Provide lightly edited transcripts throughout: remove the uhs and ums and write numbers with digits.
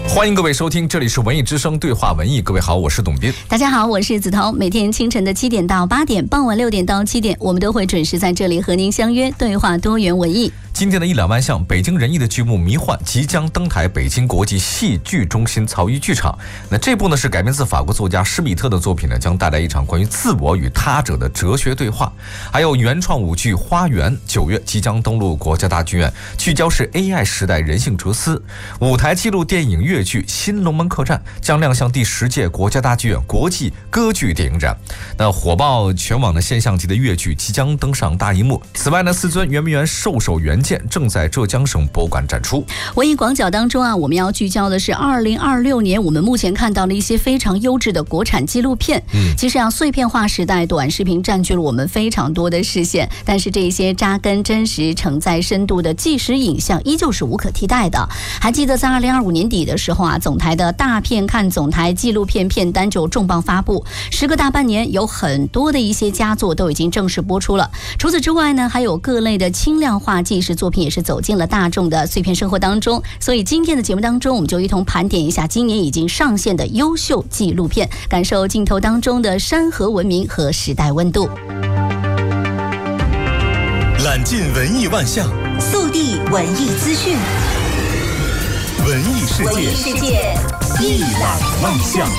欢迎各位收听，这里是文艺之声对话文艺。各位好，我是董斌。 大家好，我是子彤。每天清晨的7点到8点，傍晚6点到7点，我们都会准时在这里和您相约对话多元文艺。 今天的一两万象，北京人艺的剧目《迷幻》即将登台北京国际戏剧中心曹禺剧场。那这部呢是改编自法国作家施米特的作品呢，将带来一场关于自我与他者的哲学对话。还有原创舞剧《花园》9月即将登陆国家大剧院，聚焦是 AI 时代人性哲思。舞台纪录电影粤剧《新龙门客栈》将亮相第10届国家大剧院国际歌剧电影展。那火爆全网的现象级的粤剧即将登上大荧幕。此外呢，4尊圆明园兽首原件正在浙江省博物馆展出。 文艺广角当中啊，我们要聚焦的是2026年我们目前看到了一些非常优质的国产纪录片。其实啊，碎片化时代短视频占据了我们非常多的视线，但是这些扎根真实、承载深度的纪实影像依旧是无可替代的。还记得在2025年底的时候啊，总台的大片看总台纪录片片单就重磅发布，时隔大半年，有很多的一些佳作都已经正式播出了。除此之外呢，还有各类的轻量化纪实作品也是走进了大众的碎片生活当中。所以今天的节目当中，我们就一同盘点一下今年已经上线的优秀纪录片，感受镜头当中的山河文明和时代温度。 揽尽文艺万象， 速递文艺资讯， 文艺世界一览万象。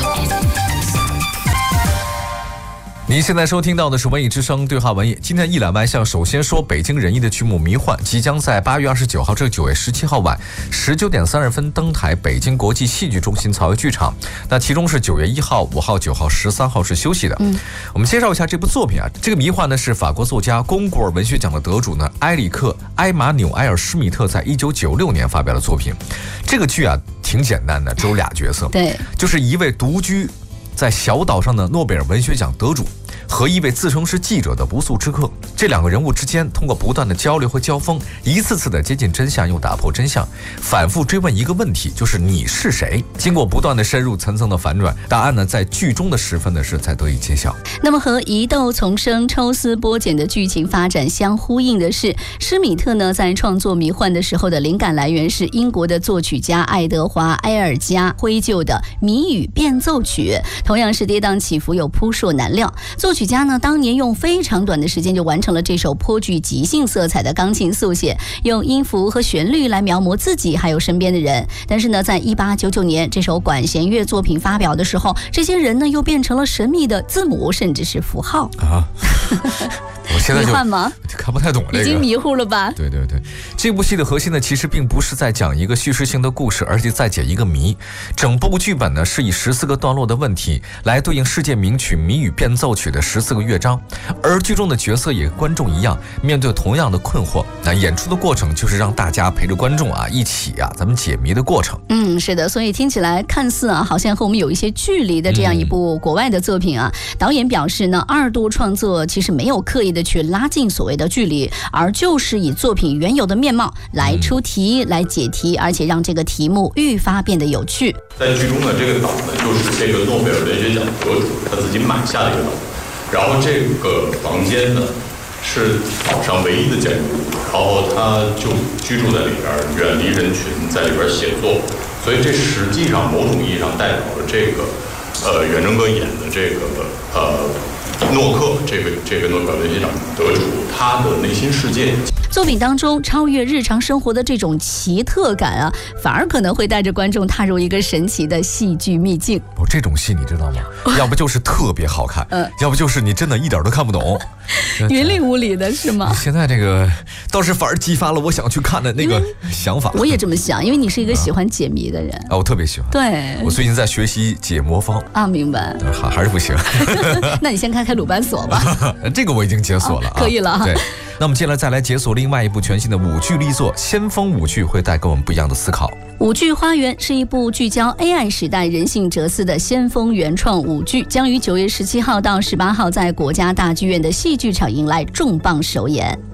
您现在收听到的是文艺之声对话文艺。今天一览万象，首先说北京人艺的剧目《迷幻》即将在8月29号至9月17号晚19点30分登台北京国际戏剧中心曹禺剧场。那其中是9月1号、5号、9号、13号是休息的。我们介绍一下这部作品啊。这个《迷幻》呢是法国作家龚古尔文学奖的得主呢埃里克·埃马纽埃尔施米特在1996年发表的作品。这个剧啊挺简单的，只有2角色， 对， 就是一位独居在小岛上的诺贝尔文学奖得主和一位自称是记者的不速之客。这2个人物之间通过不断的交流和交锋，一次次的接近真相又打破真相，反复追问一个问题，就是你是谁。经过不断的深入层层的反转，答案呢在剧中的时分呢是才得以揭晓。 那么和疑窦丛生、抽丝剥茧的剧情发展相呼应的是，施米特呢在创作《迷幻》的时候的灵感来源是英国的作曲家爱德华·埃尔加挥就的谜语变奏曲，同样是跌宕起伏又扑朔难料。作曲家呢当年用非常短的时间就完成了这首颇具即兴色彩的钢琴速写，用音符和旋律来描摹自己还有身边的人。但是呢，在1899年这首管弦乐作品发表的时候，这些人呢又变成了神秘的字母甚至是符号啊。 我现在就迷幻吗？ 看不太懂这个， 已经迷糊了吧？ 对，这部戏的核心呢，其实并不是在讲一个叙事性的故事，而是在解一个谜。整部剧本呢，是以14个段落的问题来对应世界名曲《谜语变奏曲》的14个乐章，而剧中的角色也跟观众一样，面对同样的困惑。那演出的过程就是让大家陪着观众啊，一起啊，咱们解谜的过程。 是的，所以听起来看似啊，好像和我们有一些距离的这样一部国外的作品啊。导演表示呢，2度创作其实没有刻意的去拉近所谓的距离，而就是以作品原有的面貌来出题、来解题，而且让这个题目愈发变得有趣。 在剧中的这个岛呢，就是这个诺贝尔文学奖得主他自己买下的一个岛，然后这个房间呢是岛上唯一的建筑物，然后他就居住在里边，远离人群，在里边写作。所以这实际上某种意义上代表了这个袁征格演的这个诺克这个诺贝尔文学奖得主他的内心世界。 作品当中超越日常生活的这种奇特感啊，反而可能会带着观众踏入一个神奇的戏剧秘境。 这种戏你知道吗？要不就是特别好看，要不就是你真的一点都看不懂， 云里雾里的是吗？ 现在这个倒是反而激发了我想去看的那个想法。 我也这么想，因为你是一个喜欢解谜的人我特别喜欢。对，我最近在学习解魔方啊， 明白。 还是不行。 那你先开鲁班锁吧。 这个我已经解锁了可以了。 对。那我们接下来再来解锁另外一部全新的舞剧力作《先锋舞剧》，会带给我们不一样的思考。 舞剧《花园》是一部聚焦 AI 时代人性哲思的先锋原创舞剧，将于9月17号到18号在国家大剧院的戏剧场迎来重磅首演。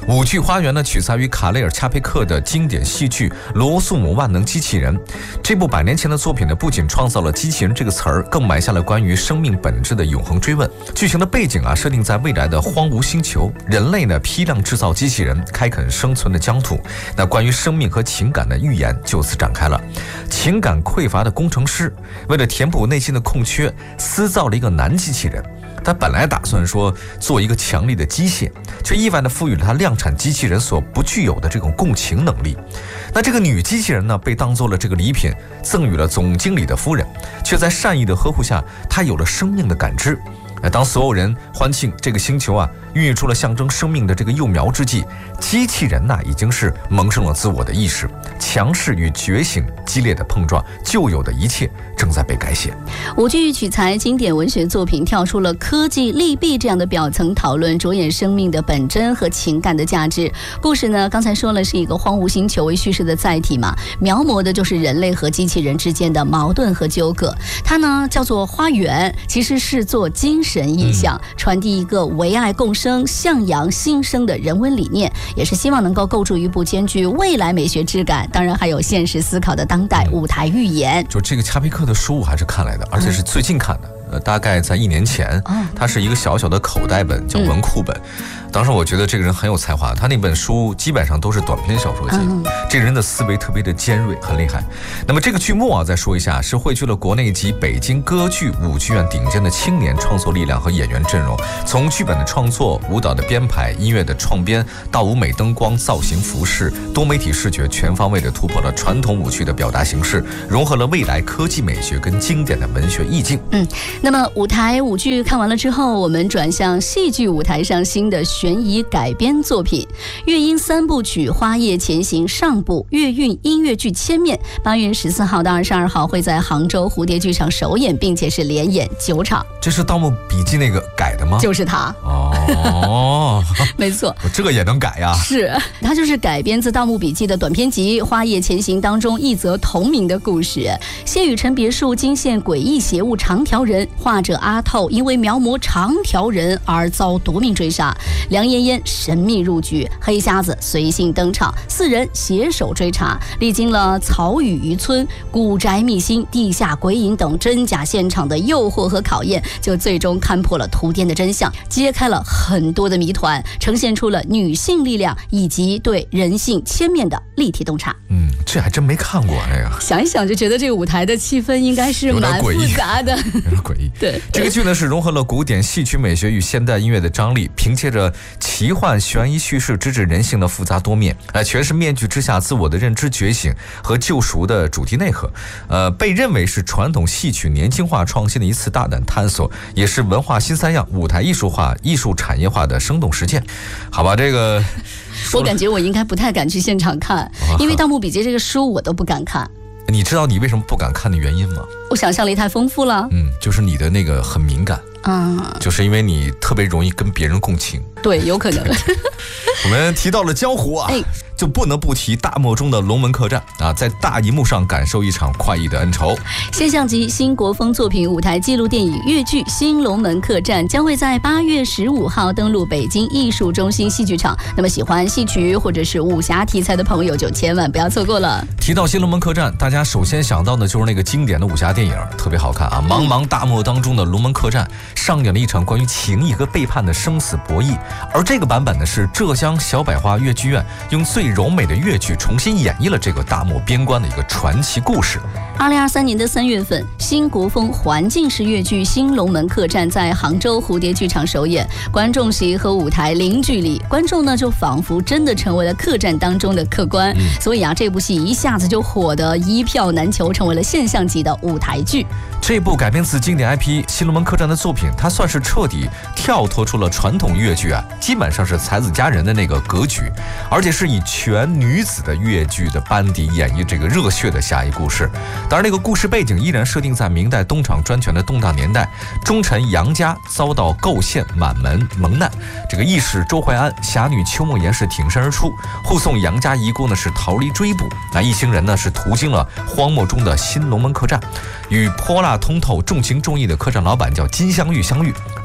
舞剧《花园》呢，取材于卡雷尔·恰佩克的经典戏剧《罗素姆万能机器人》。这部100年前的作品呢，不仅创造了机器人这个词儿，更埋下了关于生命本质的永恒追问。剧情的背景啊，设定在未来的荒芜星球，人类呢批量制造机器人，开垦生存的疆土。那关于生命和情感的预言就此展开了。情感匮乏的工程师为了填补内心的空缺，私造了一个男机器人。他本来打算说做一个强力的机械，却意外地赋予了他量产机器人所不具有的这种共情能力。那这个女机器人呢，被当做了这个礼品，赠予了总经理的夫人，却在善意的呵护下，她有了生命的感知。当所有人欢庆这个星球啊孕育出了象征生命的这个幼苗之际，机器人呐已经是萌生了自我的意识，强势与觉醒激烈的碰撞，旧有的一切正在被改写。 舞剧取材经典文学作品，跳出了科技利弊这样的表层讨论，着眼生命的本真和情感的价值。故事呢，刚才说了是一个荒芜星球为叙事的载体嘛，描摹的就是人类和机器人之间的矛盾和纠葛。它呢叫做花园，其实是做精神意象，传递一个唯爱共生、向阳新生的人文理念，也是希望能够构筑一部兼具未来美学质感，当然还有现实思考的当代舞台寓言。 就这个恰佩克的书我还是看来的，而且是最近看的。大概在1年前，它是一个小小的口袋本，叫文库本。当时我觉得这个人很有才华，他那本书基本上都是短篇小说集，这个人的思维特别的尖锐，很厉害。那么这个剧目啊，再说一下，是汇聚了国内及北京歌剧舞剧院顶尖的青年创作力量和演员阵容，从剧本的创作、舞蹈的编排、音乐的创编到舞美灯光、造型、服饰、多媒体视觉，全方位的突破了传统舞剧的表达形式，融合了未来科技美学跟经典的文学意境。 那么舞台舞剧看完了之后，我们转向戏剧舞台上新的悬疑改编作品《乐音3部曲·花叶前行》上部乐韵音乐剧《千面》，8月14号到22号会在杭州蝴蝶剧场首演，并且是连演9场。 这是《盗墓笔记》那个改的吗？ 就是它。没错， 这个也能改呀？ 是，它就是改编自《盗墓笔记》的短篇集《花叶前行》当中一则同名的故事。谢雨辰别墅惊现诡异邪物长条人，画者阿透因为描摹长条人而遭夺命追杀，梁嫣嫣神秘入局，黑瞎子随性登场，4人携手追查，历经了曹禺渔村、古宅秘辛、地下鬼影等真假现场的诱惑和考验，就最终看破了图颠的真相，揭开了很多的谜团，呈现出了女性力量以及对人性千面的立体洞察。 这还真没看过这个。 想一想就觉得这个舞台的气氛应该是蛮复杂的， 有点诡异。 对， 这个剧呢是融合了古典戏曲美学与现代音乐的张力，凭借着奇幻悬疑叙事直指人性的复杂多面，诠释面具之下自我的认知觉醒和救赎的主题内核。被认为是传统戏曲年轻化创新的一次大胆探索，也是文化新3样舞台艺术化、艺术产业化的生动实践。好吧，这个我感觉我应该不太敢去现场看，因为《盗墓笔记》这个书我都不敢看。 你知道你为什么不敢看的原因吗？ 我想象力太丰富了。 就是你的那个很敏感。就是因为你特别容易跟别人共情。 对，有可能。 我们提到了江湖啊，就不能不提大漠中的龙门客栈啊，在大荧幕上感受一场快意的恩仇。 现象级新国风作品舞台纪录电影粤剧《新龙门客栈》将会在8月15号登陆北京艺术中心戏剧场。那么喜欢戏曲或者是武侠题材的朋友就千万不要错过了。 提到新龙门客栈，大家首先想到的就是那个经典的武侠电影，特别好看啊！茫茫大漠当中的龙门客栈上演了一场关于情谊和背叛的生死博弈，而这个版本呢是浙江小百花粤剧院用最柔美的粤剧重新演绎了这个大漠边关的一个传奇故事。 2023年的3月份，新国风环境式粤剧《新龙门客栈》在杭州蝴蝶剧场首演，观众席和舞台零距离，观众呢就仿佛真的成为了客栈当中的客官，所以这部戏一下子就火得一票难求，成为了现象级的舞台剧。 这部改编自经典 IP《新龙门客栈》的作品，它算是彻底跳脱出了传统粤剧基本上是才子佳人的那个格局，而且是以全女子的粤剧的班底演绎这个热血的侠义故事。当然，那个故事背景依然设定在明代东厂专权的动荡年代，忠臣杨家遭到构陷满门蒙难，这个义士周怀安、侠女邱梦妍是挺身而出，护送杨家遗孤呢是逃离追捕。一行人呢是途经了荒漠中的新龙门客栈，与泼辣通透、重情重义的客栈老板叫金镶玉相遇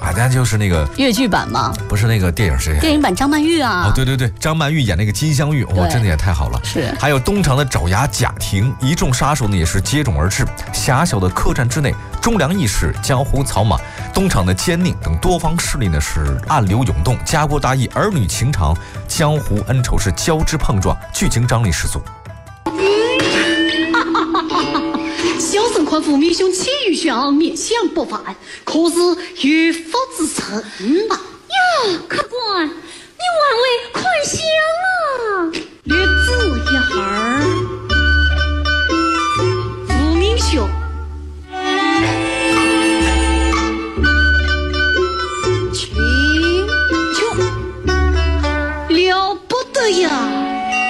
啊，那就是那个粤剧版嘛， 不是那个电影是电影版张曼玉啊。 哦，对对对，张曼玉演那个金镶玉，哇，真的也太好了。 是。 还有东厂的爪牙贾庭，一众杀手呢也是接踵而至。狭小的客栈之内，忠良义士、江湖草莽、东厂的奸佞等多方势力呢是暗流涌动，家国大义、儿女情长、江湖恩仇是交织碰撞，剧情张力十足。 小人宽父名兄起于乡，面相不凡，可是岳父之臣吧？